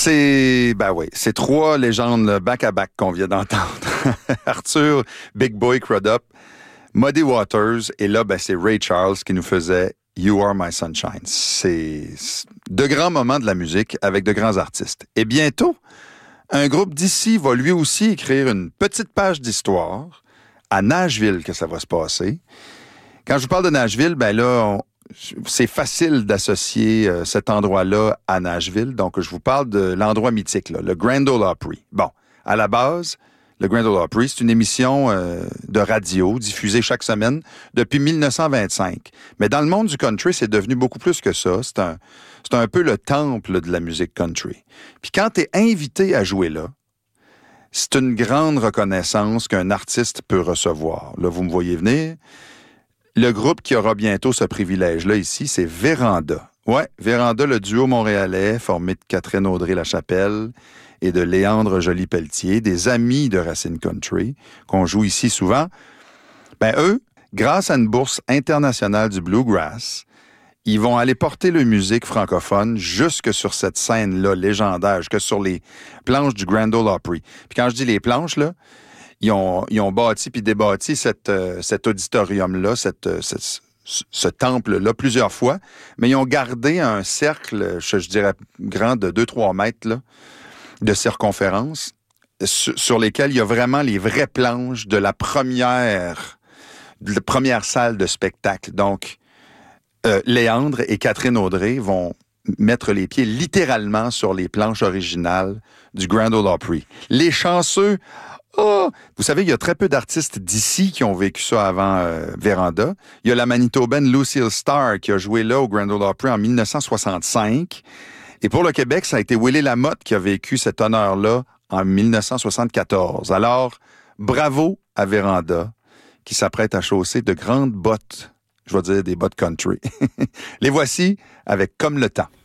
Ben oui, c'est trois légendes back-à-back qu'on vient d'entendre. Arthur, Big Boy Crudup, Muddy Waters, et là, c'est Ray Charles qui nous faisait You Are My Sunshine. C'est de grands moments de la musique avec de grands artistes. Et bientôt, un groupe d'ici va lui aussi écrire une petite page d'histoire à Nashville que ça va se passer. Quand je vous parle de Nashville, c'est facile d'associer cet endroit-là à Nashville. Donc, je vous parle de l'endroit mythique, là, le Grand Ole Opry. Bon, à la base, le Grand Ole Opry, c'est une émission de radio diffusée chaque semaine depuis 1925. Mais dans le monde du country, c'est devenu beaucoup plus que ça. C'est un peu le temple de la musique country. Puis quand tu es invité à jouer là, c'est une grande reconnaissance qu'un artiste peut recevoir. Là, vous me voyez venir. Le groupe qui aura bientôt ce privilège-là ici, c'est Véranda. Ouais, Véranda, le duo montréalais formé de Catherine Audrey-Lachapelle et de Léandre Joly-Pelletier, des amis de Racine Country, qu'on joue ici souvent. Eux, grâce à une bourse internationale du Bluegrass, ils vont aller porter leur musique francophone jusque sur cette scène-là légendaire, jusque sur les planches du Grand Ole Opry. Puis quand je dis les planches, là, ils ont bâti puis débâti cet auditorium-là, ce temple-là plusieurs fois, mais ils ont gardé un cercle, je dirais, grand de 2-3 mètres là, de circonférence, sur lesquels il y a vraiment les vraies planches de la première salle de spectacle. Donc, Léandre et Catherine Audrey vont mettre les pieds littéralement sur les planches originales du Grand Ole Opry. Les chanceux... Oh! Vous savez, il y a très peu d'artistes d'ici qui ont vécu ça avant Véranda. Il y a la Manitobaine Lucille Starr qui a joué là au Grand Ole Opry en 1965. Et pour le Québec, ça a été Willie Lamotte qui a vécu cet honneur-là en 1974. Alors, bravo à Véranda qui s'apprête à chausser de grandes bottes, je vais dire des bottes country. Les voici avec Comme le temps.